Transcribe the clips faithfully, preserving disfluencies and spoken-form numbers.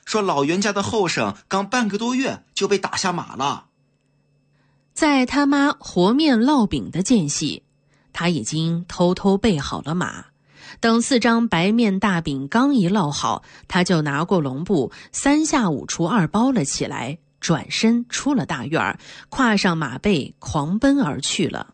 说老袁家的后生刚半个多月就被打下马了。 在他妈和面烙饼的间隙，他已经偷偷备好了马。等四张白面大饼刚一烙好，他就拿过笼布，三下五除二包了起来，转身出了大院，跨上马背，狂奔而去了。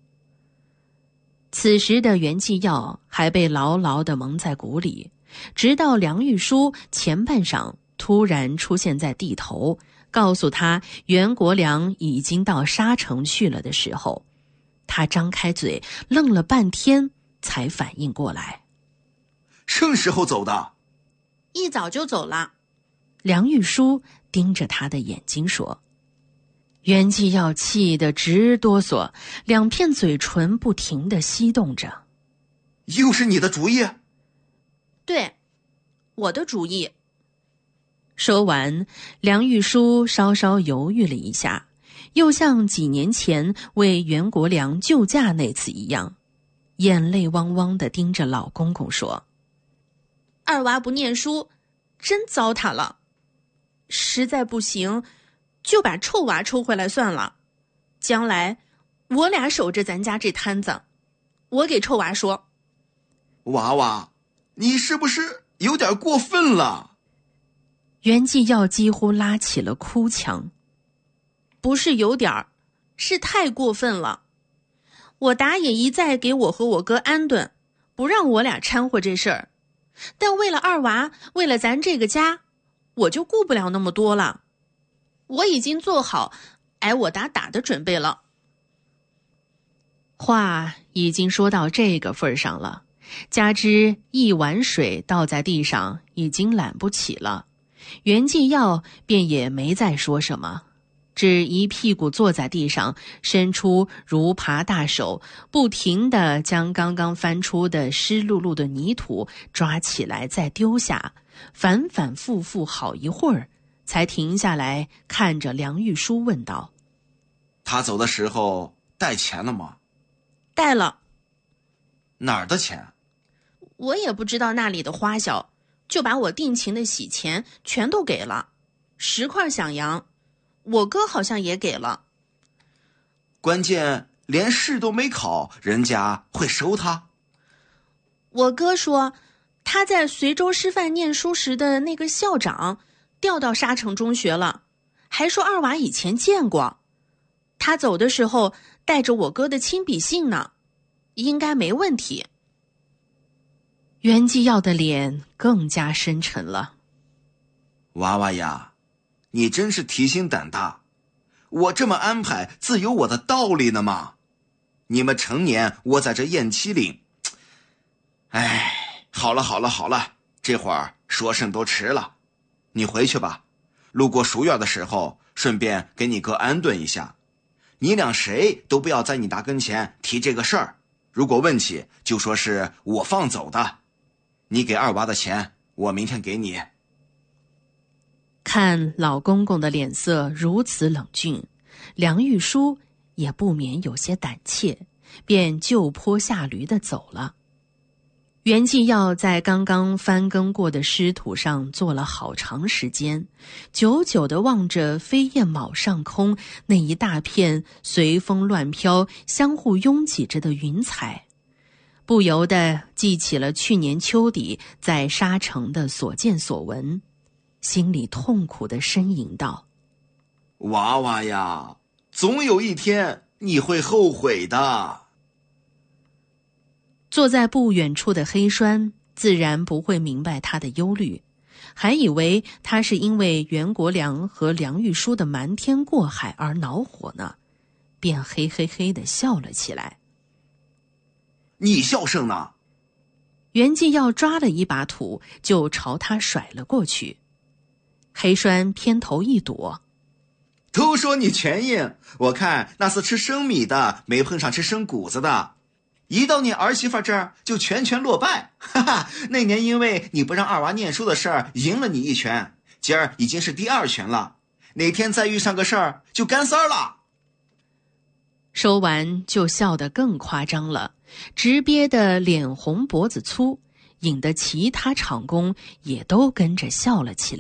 此时的袁继耀还被牢牢地蒙在鼓里，直到梁玉书前半晌突然出现在地头，告诉他袁国良已经到沙城去了的时候，他张开嘴愣了半天才反应过来。 什时候走的？ 一早就走了。 梁玉书盯着他的眼睛说。袁继耀气得直哆嗦，两片嘴唇不停地翕动着。 又是你的主意？ 对，我的主意。 说完，梁玉书稍稍犹豫了一下，又像几年前为袁国良救驾那次一样，眼泪汪汪地盯着老公公说： 二娃不念书，真糟蹋了。实在不行，就把臭娃抽回来算了。将来我俩守着咱家这摊子。我给臭娃说： 娃娃，你是不是有点过分了？ 袁继耀几乎拉起了哭腔。 不是有点儿，是太过分了。我打也一再给我和我哥安顿，不让我俩掺和这事儿。但为了二娃，为了咱这个家，我就顾不了那么多了。我已经做好挨我打打的准备了。 话已经说到这个份上了，加之一碗水倒在地上已经揽不起了，袁继耀便也没再说什么，只一屁股坐在地上，伸出如耙大手，不停地将刚刚翻出的湿漉漉的泥土抓起来再丢下，反反复复好一会儿，才停下来看着梁玉书问道： 他走的时候带钱了吗？ 带了。 哪儿的钱？ 我也不知道那里的花销，就把我定情的喜钱全都给了，十块响洋。我哥好像也给了。 关键连试都没考，人家会收他？ 我哥说，他在随州师范念书时的那个校长调到沙城中学了，还说二娃以前见过。他走的时候带着我哥的亲笔信呢，应该没问题。 袁继耀的脸更加深沉了。 娃娃呀，你真是提心胆大，我这么安排自有我的道理呢嘛。你们成年窝在这雁栖岭，哎，好了好了好了，这会儿说甚都迟了。你回去吧，路过蜀院的时候顺便给你哥安顿一下。你俩谁都不要在你达跟前提这个事儿，如果问起就说是我放走的。你给二娃的钱我明天给你。 看老公公的脸色如此冷峻，梁玉书也不免有些胆怯，便就坡下驴地走了。袁继耀在刚刚翻耕过的湿土上坐了好长时间，久久地望着飞燕卯上空那一大片随风乱飘、相互拥挤着的云彩，不由得记起了去年秋底在沙城的所见所闻，心里痛苦地呻吟道： 娃娃呀，总有一天你会后悔的。 坐在不远处的黑栓自然不会明白他的忧虑，还以为他是因为袁国良和梁玉书的瞒天过海而恼火呢，便嘿嘿嘿地笑了起来。 你笑声呢？ 袁继耀抓了一把土就朝他甩了过去。黑栓偏头一躲： 都说你全硬，我看那是吃生米的，没碰上吃生谷子的。一到你儿媳妇这儿就拳拳落败，哈哈！那年因为你不让二娃念书的事儿赢了你一拳，今儿已经是第二拳了，哪天再遇上个事儿就干三儿了。 说完就笑得更夸张了，直憋得脸红脖子粗，引得其他场工也都跟着笑了起来。